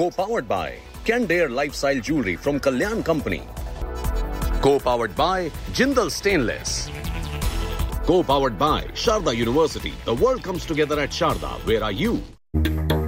Co-powered by Candere Lifestyle Jewelry from Kalyan Company. Co-powered by Jindal Stainless. Co-powered by Sharda University. The world comes together at Sharda. Where are you?